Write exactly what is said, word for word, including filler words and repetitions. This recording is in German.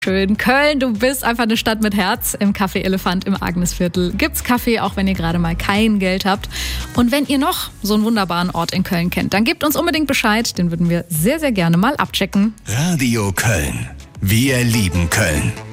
Schön. Köln, du bist einfach eine Stadt mit Herz. Im Café Elefant im Agnesviertel gibt's Kaffee, auch wenn ihr gerade mal kein Geld habt. Und wenn ihr noch so einen wunderbaren Ort in Köln kennt, dann gebt uns unbedingt Bescheid. Den würden wir sehr, sehr gerne mal abchecken. Radio Köln. Wir lieben Köln.